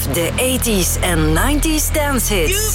de 80s en 90s dancehits.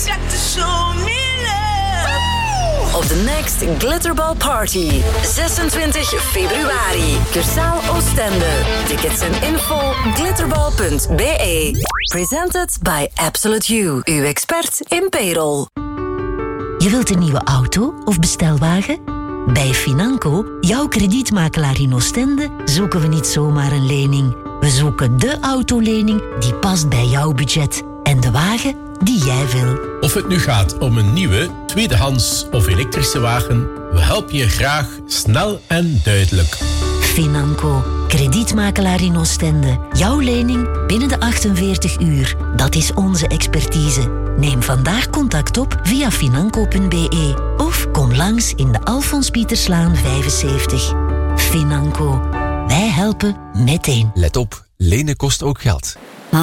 Op de Next Glitterball Party. 26 februari. Cursaal Oostende. Tickets en info glitterball.be. Presented by Absolute You. Uw expert in payroll. Je wilt een nieuwe auto of bestelwagen? Bij Financo, jouw kredietmakelaar in Oostende, zoeken we niet zomaar een lening. We zoeken de autolening die past bij jouw budget. En de wagen die jij wil. Of het nu gaat om een nieuwe, tweedehands of elektrische wagen, we helpen je graag snel en duidelijk. Financo, kredietmakelaar in Oostende. Jouw lening binnen de 48 uur. Dat is onze expertise. Neem vandaag contact op via financo.be of kom langs in de Alfons Pieterslaan 75. Financo. Wij helpen meteen. Let op, lenen kost ook geld.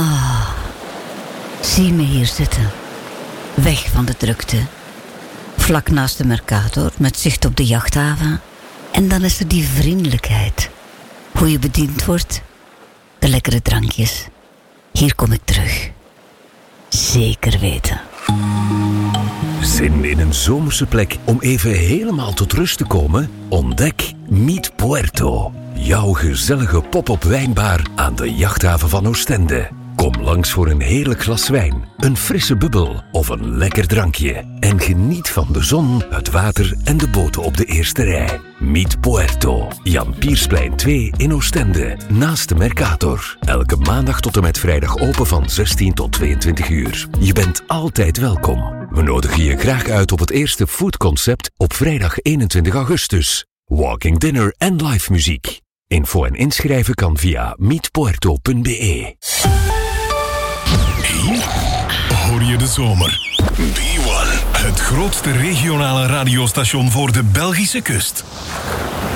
Zie me hier zitten. Weg van de drukte. Vlak naast de Mercator, met zicht op de jachthaven. En dan is er die vriendelijkheid. Hoe je bediend wordt. De lekkere drankjes. Hier kom ik terug. Zeker weten. Zin in een zomerse plek om even helemaal tot rust te komen? Ontdek Meet Puerto. Jouw gezellige pop-up wijnbar aan de jachthaven van Oostende. Kom langs voor een heerlijk glas wijn, een frisse bubbel of een lekker drankje. En geniet van de zon, het water en de boten op de eerste rij. Meet Puerto. Jan Piersplein 2 in Oostende, naast de Mercator. Elke maandag tot en met vrijdag open van 16 tot 22 uur. Je bent altijd welkom. We nodigen je graag uit op het eerste foodconcept op vrijdag 21 augustus. Walking dinner en live muziek. Info en inschrijven kan via meetpuerto.be. Hier hoor je de zomer. B1, het grootste regionale radiostation voor de Belgische kust.